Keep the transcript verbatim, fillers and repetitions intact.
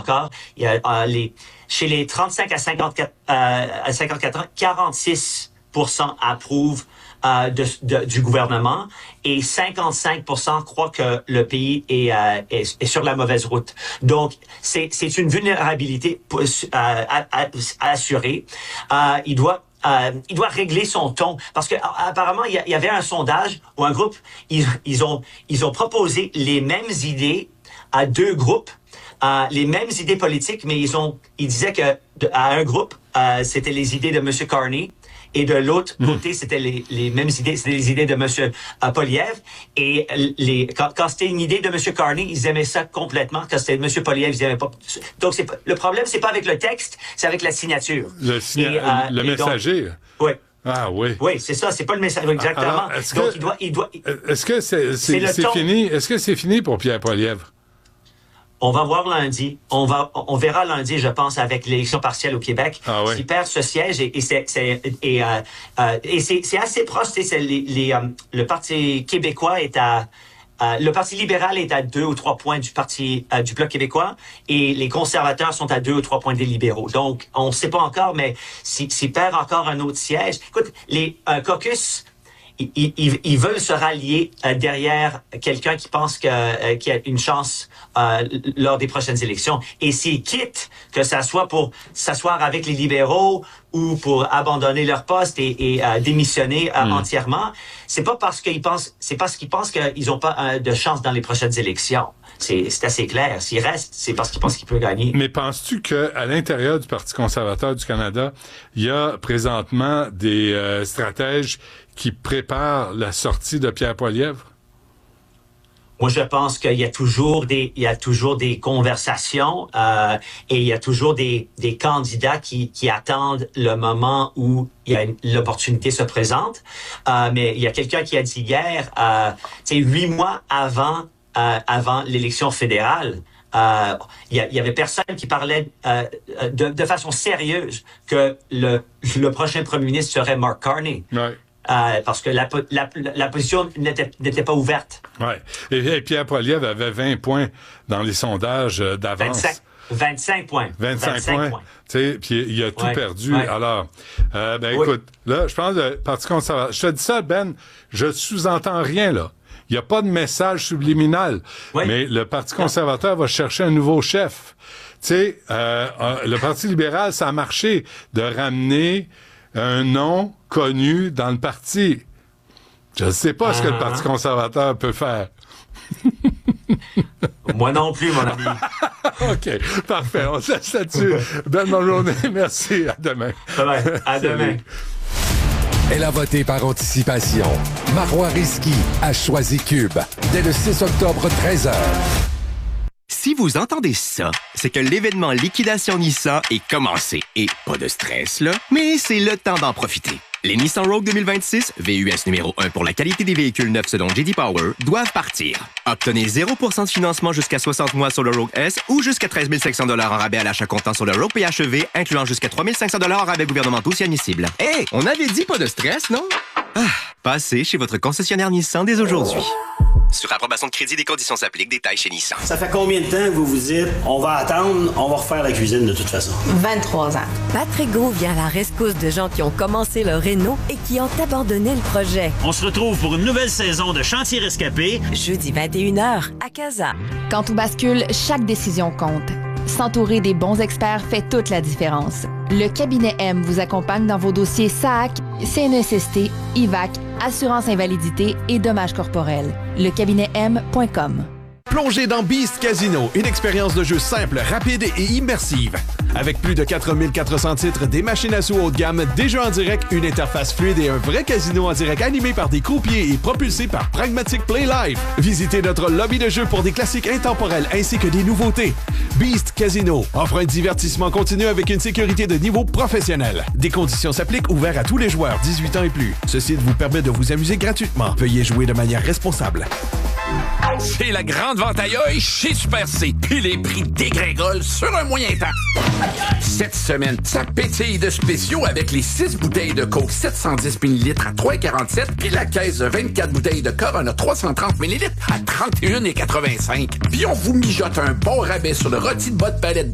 encore. Il y a euh, les chez les trente-cinq à cinquante-quatre euh, à cinquante-quatre ans, quarante-six pour cent approuvent euh, de, de, du gouvernement et cinquante-cinq pour cent croient que le pays est, euh, est, est sur la mauvaise route. Donc, c'est, c'est une vulnérabilité euh, à, à, à assurer. Euh, il doit Euh, il doit régler son ton parce que apparemment il y, y avait un sondage où un groupe ils, ils ont ils ont proposé les mêmes idées à deux groupes, euh, les mêmes idées politiques, mais ils ont ils disaient que de, à un groupe euh, c'était les idées de Monsieur Carney et de l'autre mmh. côté c'était les, les mêmes idées, c'était les idées de Monsieur euh, Poilievre. Et les quand, quand c'était une idée de Monsieur Carney, ils aimaient ça complètement. Quand c'était Monsieur Poilievre, ils aimaient pas. Donc c'est pas, le problème c'est pas avec le texte, c'est avec la signature. Le, signa- et, euh, le messager. Donc, oui. Ah oui. Oui, c'est ça, c'est pas le message exactement. Alors, est-ce donc que, il doit il doit Est-ce que c'est c'est, c'est, c'est fini Est-ce que c'est fini pour Pierre Poilievre? On va voir lundi. On va, on verra lundi, je pense, avec l'élection partielle au Québec. Ah oui. S'il perd ce siège et, et c'est, c'est, et, euh, euh, et c'est, c'est assez proche. C'est les, les, euh, le Parti québécois est à, euh, le Parti libéral est à deux ou trois points du Parti euh, du Bloc québécois et les conservateurs sont à deux ou trois points des libéraux. Donc, on ne sait pas encore, mais s'il si, si perd encore un autre siège, écoute, les euh, caucus. Ils, ils, ils veulent se rallier euh, derrière quelqu'un qui pense que, euh, qu'il y a une chance euh, lors des prochaines élections. Et s'ils quittent, que ça soit pour s'asseoir avec les libéraux ou pour abandonner leur poste et, et euh, démissionner euh, mmh. entièrement, c'est pas parce qu'ils pensent, c'est parce qu'ils pensent qu'ils n'ont pas euh, de chance dans les prochaines élections. C'est, c'est assez clair. S'ils restent, c'est parce qu'ils pensent qu'ils peuvent gagner. Mais penses-tu qu'à l'intérieur du Parti conservateur du Canada, il y a présentement des euh, stratèges qui préparent la sortie de Pierre Poilievre? Moi, je pense qu'il y a toujours des, il y a toujours des conversations euh, et il y a toujours des, des candidats qui, qui attendent le moment où il y a une, l'opportunité se présente. Euh, mais il y a quelqu'un qui a dit hier, euh, tu sais, huit mois avant, euh, avant l'élection fédérale, euh, il y, a, il y avait personne qui parlait euh, de, de façon sérieuse que le, le prochain premier ministre serait Mark Carney. Ouais. Euh, parce que la, la, la position n'était, n'était pas ouverte. Oui. Et, et Pierre Poilievre avait vingt points dans les sondages d'avance. vingt-cinq, vingt-cinq points. vingt-cinq, vingt-cinq points. points. Tu sais, puis il a tout ouais, perdu. Ouais. Alors, euh, ben oui. écoute, là, je pense que le Parti conservateur... Je te dis ça, Ben, je sous-entends rien, là. Il n'y a pas de message subliminal. Oui. Mais le Parti conservateur va chercher un nouveau chef. Tu sais, euh, euh, le Parti libéral, ça a marché de ramener un nom connu dans le parti. Je ne sais pas uh-huh. ce que le Parti conservateur peut faire. Moi non plus, mon ami. OK, parfait. On se laisse là-dessus. Ben Mulroney, merci. À demain. Bye bye. À demain. Elle a voté par anticipation. Marois Risky a choisi Cube. Dès le six octobre, treize heures. Si vous entendez ça, c'est que l'événement Liquidation Nissan est commencé. Et pas de stress, là, mais c'est le temps d'en profiter. Les Nissan Rogue deux mille vingt-six, V U S numéro un pour la qualité des véhicules neufs selon J D Power, doivent partir. Obtenez zéro pour cent de financement jusqu'à soixante mois sur le Rogue S ou jusqu'à treize mille cinq cents dollars en rabais à l'achat comptant sur le Rogue P H E V, incluant jusqu'à trois mille cinq cents dollars en rabais gouvernementaux si admissible. Hé, hey, on avait dit pas de stress, non? Ah, passez chez votre concessionnaire Nissan dès aujourd'hui. Sur approbation de crédit, des conditions s'appliquent. Détails chez Nissan. Ça fait combien de temps que vous vous dites on va attendre, on va refaire la cuisine de toute façon? vingt-trois ans. Patrick Gros vient à la rescousse de gens qui ont commencé leur réno et qui ont abandonné le projet. On se retrouve pour une nouvelle saison de Chantier Rescapé. Jeudi vingt et une heures à Casa. Quand tout bascule, chaque décision compte. S'entourer des bons experts fait toute la différence. Le cabinet M vous accompagne dans vos dossiers S A C, C N S S T, I V A C, assurance invalidité et dommages corporels. Le cabinet M point com. Plongez dans Beast Casino, une expérience de jeu simple, rapide et immersive. Avec plus de quatre mille quatre cents titres, des machines à sous haut de gamme, des jeux en direct, une interface fluide et un vrai casino en direct animé par des croupiers et propulsé par Pragmatic Play Live. Visitez notre lobby de jeu pour des classiques intemporels ainsi que des nouveautés. Beast Casino offre un divertissement continu avec une sécurité de niveau professionnel. Des conditions s'appliquent, ouverts à tous les joueurs dix-huit ans et plus. Ce site vous permet de vous amuser gratuitement. Veuillez jouer de manière responsable. C'est la grande vente aïe chez Super C. Puis les prix dégringolent sur un moyen temps. Cette semaine, ça pétille de spéciaux avec les six bouteilles de Coke sept cent dix millilitres à trois virgule quarante-sept puis la caisse de vingt-quatre bouteilles de Corona trois cent trente millilitres à trente et un virgule quatre-vingt-cinq. Puis on vous mijote un bon rabais sur le rôti de bas de palette